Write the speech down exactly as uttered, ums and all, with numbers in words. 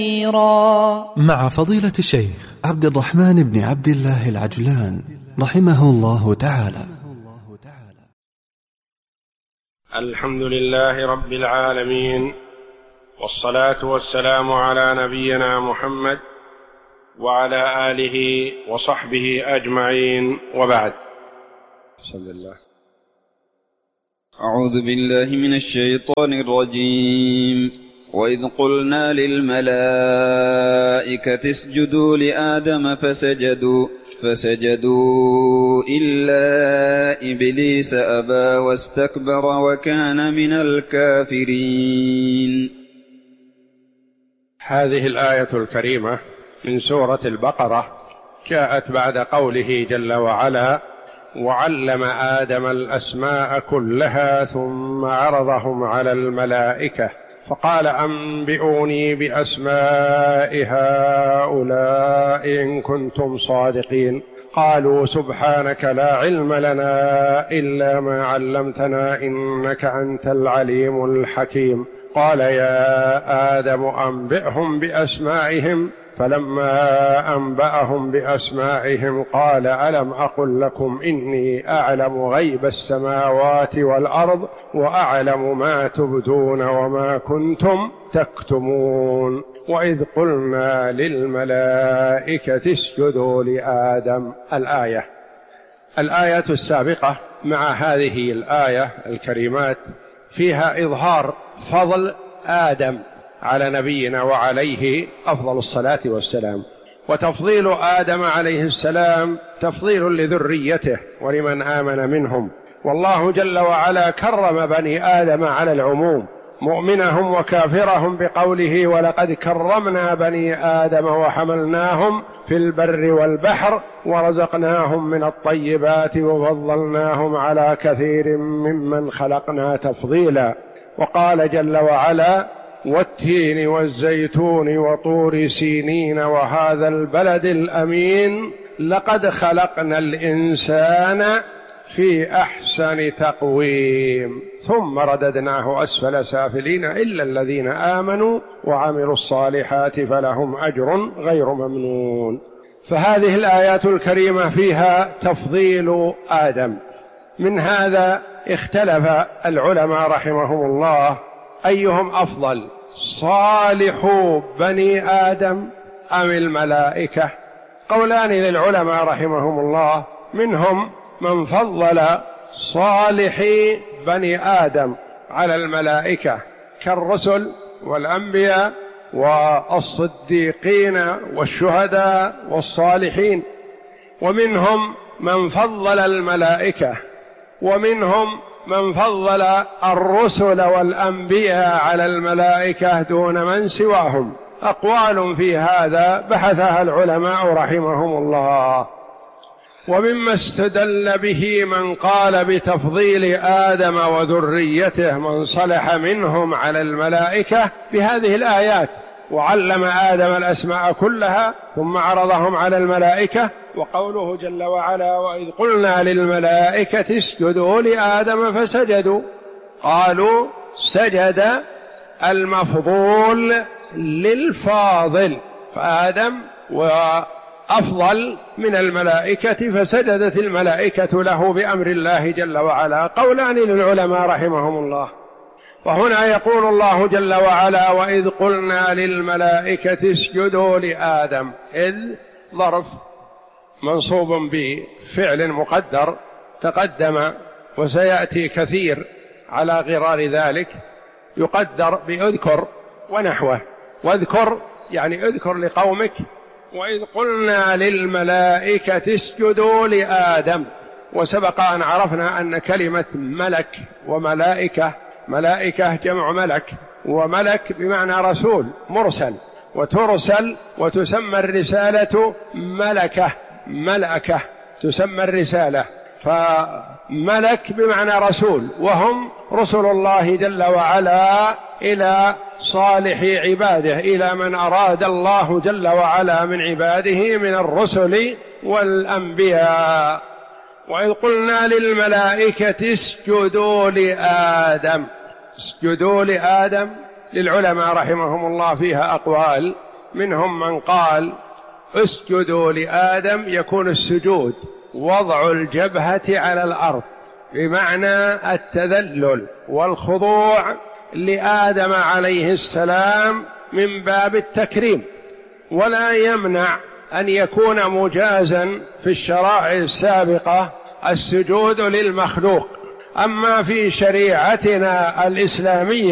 مع فضيلة الشيخ عبد الرحمن بن عبد الله العجلان رحمه الله تعالى. الحمد لله رب العالمين، والصلاة والسلام على نبينا محمد وعلى آله وصحبه أجمعين، وبعد. بسم الله. أعوذ بالله من الشيطان الرجيم. وإذ قلنا للملائكة اسجدوا لآدم فسجدوا فسجدوا إلا إبليس أبى واستكبر وكان من الكافرين. هذه الآية الكريمة من سورة البقرة جاءت بعد قوله جل وعلا: وعلم آدم الأسماء كلها ثم عرضهم على الملائكة فقال أنبئوني بأسماء هؤلاء إن كنتم صادقين. قالوا سبحانك لا علم لنا إلا ما علمتنا إنك أنت العليم الحكيم. قال يا آدم أنبئهم بأسمائهم فلما أنبأهم بأسمائهم قال ألم أقل لكم إني أعلم غيب السماوات والأرض وأعلم ما تبدون وما كنتم تكتمون. وإذ قلنا للملائكة اسجدوا لآدم. الآية الآية السابقة مع هذه الآية الكريمات فيها إظهار فضل آدم على نبينا وعليه أفضل الصلاة والسلام، وتفضيل آدم عليه السلام تفضيل لذريته ولمن آمن منهم. والله جل وعلا كرم بني آدم على العموم، مؤمنهم وكافرهم، بقوله ولقد كرمنا بني آدم وحملناهم في البر والبحر ورزقناهم من الطيبات وفضلناهم على كثير ممن خلقنا تفضيلا. وقال جل وعلا: والتين والزيتون وطور سينين وهذا البلد الأمين لقد خلقنا الإنسان في أحسن تقويم ثم رددناه أسفل سافلين إلا الذين آمنوا وعملوا الصالحات فلهم أجر غير ممنون. فهذه الآيات الكريمة فيها تفضيل آدم. من هذا اختلف العلماء رحمهم الله أيهم أفضل، صالح بني آدم أم الملائكة؟ قولان للعلماء رحمهم الله، منهم من فضل صالحي بني آدم على الملائكة كالرسل والأنبياء والصديقين والشهداء والصالحين، ومنهم من فضل الملائكة، ومنهم من فضل الرسل والأنبياء على الملائكة دون من سواهم. أقوال في هذا بحثها العلماء رحمهم الله. ومما استدل به من قال بتفضيل آدم وذريته من صلح منهم على الملائكة بهذه الآيات: وعلم آدم الأسماء كلها ثم عرضهم على الملائكة، وقوله جل وعلا: وإذ قلنا للملائكة اسجدوا لآدم فسجدوا. قالوا سجد المفضول للفاضل، فآدم وأفضل من الملائكة فسجدت الملائكة له بأمر الله جل وعلا. قولان للعلماء رحمهم الله. وهنا يقول الله جل وعلا: وإذ قلنا للملائكة اسجدوا لآدم. إذ ظرف منصوب بفعل مقدر تقدم وسيأتي كثير على غرار ذلك، يقدر بأذكر ونحوه. واذكر يعني اذكر لقومك. وإذ قلنا للملائكة اسجدوا لآدم. وسبق أن عرفنا أن كلمة ملك وملائكة، ملائكة جمع ملك، وملك بمعنى رسول مرسل، وترسل وتسمى الرسالة ملكة، ملكة تسمى الرسالة. فملك بمعنى رسول، وهم رسل الله جل وعلا إلى صالح عباده، إلى من أراد الله جل وعلا من عباده من الرسل والأنبياء. وإذ قلنا للملائكة اسجدوا لآدم. اسجدوا لآدم للعلماء رحمهم الله فيها أقوال، منهم من قال اسجدوا لآدم، يكون السجود وضع الجبهة على الأرض بمعنى التذلل والخضوع لآدم عليه السلام من باب التكريم، ولا يمنع أن يكون مجازا في الشرائع السابقة السجود للمخلوق. أما في شريعتنا الإسلامية